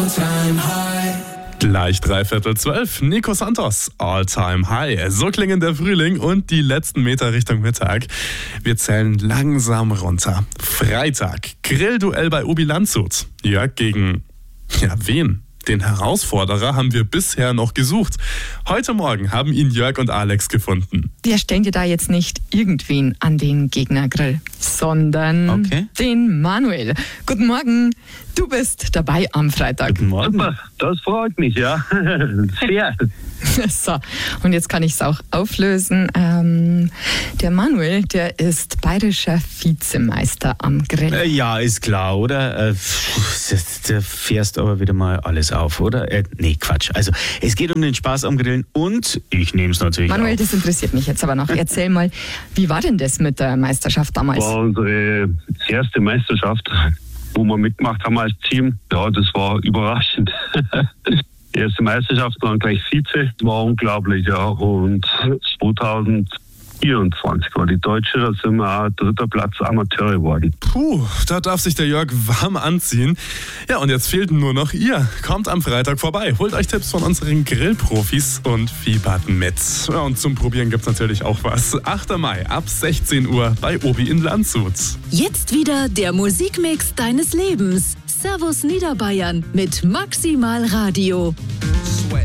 Gleich 11:45. Nico Santos, All Time High. So klingen der Frühling und die letzten Meter Richtung Mittag. Wir zählen langsam runter. Freitag, Grillduell bei Obi Landshut. Jörg gegen, wen? Den Herausforderer haben wir bisher noch gesucht. Heute Morgen haben ihn Jörg und Alex gefunden. Wir stellen dir da jetzt nicht irgendwen an den Gegnergrill, sondern den Manuel. Guten Morgen, du bist dabei am Freitag. Guten Morgen. Das freut mich, ja. Sehr. So, und jetzt kann ich es auch auflösen. Der Manuel, der ist bayerischer Vizemeister am Grill. Ja, ist klar, oder? Da fährst aber wieder mal alles auf, oder? Nee, Quatsch. Also, es geht um den Spaß am Grillen und ich nehme es natürlich Manuel, auf. das interessiert mich jetzt aber noch. Erzähl mal, wie war denn das mit der Meisterschaft damals? War unsere erste Meisterschaft, wo wir mitgemacht haben als Team. Ja, das war überraschend. Die erste Meisterschaft waren gleich Vize, war unglaublich, ja. Und 2024 war die deutsche, da sind wir auch 3. Platz Amateure geworden. Puh, da darf sich der Jörg warm anziehen. Ja, und jetzt fehlt nur noch ihr. Kommt am Freitag vorbei, holt euch Tipps von unseren Grillprofis und fiebert mit. Ja, und zum Probieren gibt's natürlich auch was. 8. Mai ab 16 Uhr bei Obi in Landshut. Jetzt wieder der Musikmix deines Lebens. Servus Niederbayern mit Maximal Radio.